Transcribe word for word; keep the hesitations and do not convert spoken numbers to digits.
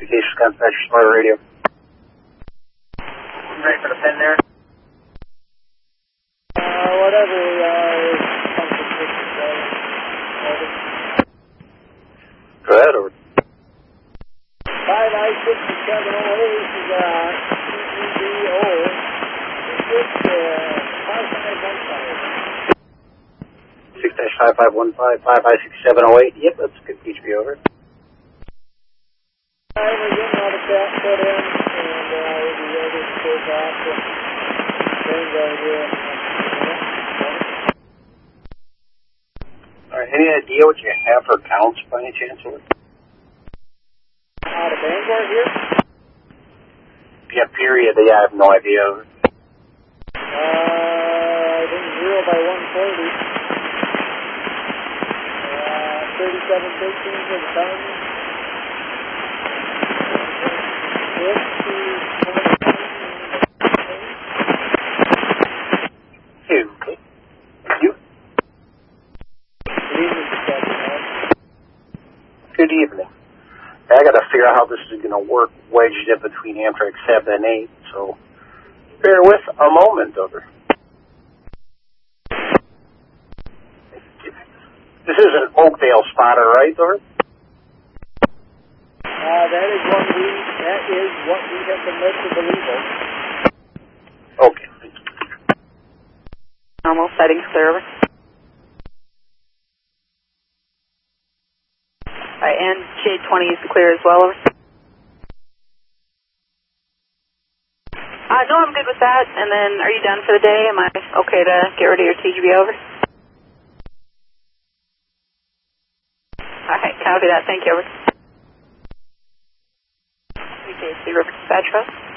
Communications contact Smart Radio. Ready for the pin there? Uh, whatever, uh, Go ahead, over. five I sixty-seven oh eight, this is, uh, C E D O. It's, uh, five five one five. six dash five five one five, five I six seven oh eight. Yep, that's a good P H B, over. Alright, we're getting all the crap put in, and, uh, we'll be ready to take off and then go here. Alright, any idea what you have for counts by any chance, over? Out of Bangor here? Yeah, period. Yeah, I have no idea, over. Uh, I think zero by one forty. Uh, thirty-seven thirteen for the time. Hey, okay. Thank you. Good evening, Captain. Good evening. I got to figure out how this is going to work wedged in between Amtrak seven and eight, so bear with a moment, over. This is an Oakdale spotter, right, over? Uh, that is what we, that is what we have been led to believe of. Okay. Normal settings clear, over. Alright, and J twenty is clear as well, over. Uh, no, I'm good with that. And then, are you done for the day? Am I okay to get rid of your T G B, over? Alright, copy that. Thank you, over. U K C River Dispatch Trust.